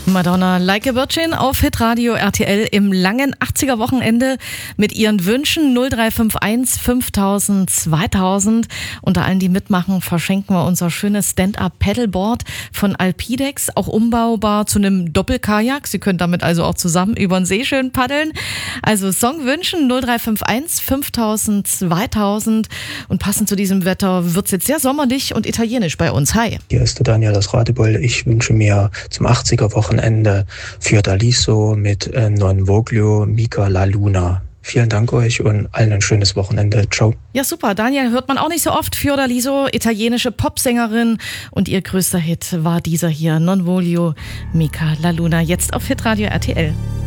Madonna Like a Virgin auf Hitradio RTL im langen 80er-Wochenende mit ihren Wünschen 0351 5000 2000. Unter allen, die mitmachen, verschenken wir unser schönes Stand-Up-Paddleboard von Alpidex, auch umbaubar zu einem Doppelkajak. Sie können damit also auch zusammen über den See schön paddeln. Also Songwünschen 0351 5000 2000. Und passend zu diesem Wetter wird es jetzt sehr sommerlich und italienisch bei uns. Hi. Hier ist der Daniel aus Radebeul. Ich wünsche mir zum 80er-Wochenende Fiordaliso mit Non Voglio Mica la Luna. Vielen Dank euch und allen ein schönes Wochenende. Ciao. Ja, super. Daniel hört man auch nicht so oft. Fiordaliso, italienische Popsängerin. Und ihr größter Hit war dieser hier, Non Voglio Mica la Luna. Jetzt auf Hitradio RTL.